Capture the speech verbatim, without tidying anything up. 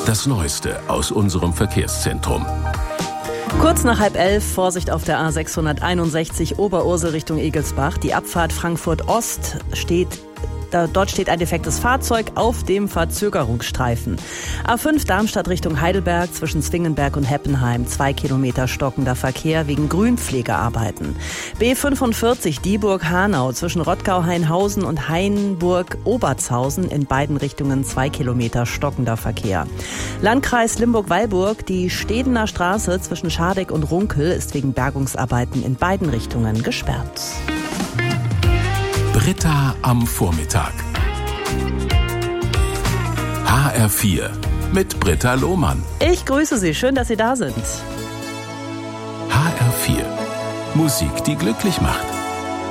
Das Neueste aus unserem Verkehrszentrum. Kurz nach halb elf, Vorsicht auf der A sechshunderteinundsechzig Oberursel Richtung Egelsbach. Die Abfahrt Frankfurt Ost steht Da, dort steht ein defektes Fahrzeug auf dem Verzögerungsstreifen. A fünf Darmstadt Richtung Heidelberg zwischen Zwingenberg und Heppenheim. Zwei Kilometer stockender Verkehr wegen Grünpflegearbeiten. B fünfundvierzig Dieburg-Hanau zwischen Rottgau-Hainhausen und Hainburg-Obertshausen. In beiden Richtungen zwei Kilometer stockender Verkehr. Landkreis Limburg-Weilburg, die Stedener Straße zwischen Schardegg und Runkel ist wegen Bergungsarbeiten in beiden Richtungen gesperrt. Britta am Vormittag. H R vier mit Britta Lohmann. Ich grüße Sie, schön, dass Sie da sind. H R vier. Musik, die glücklich macht.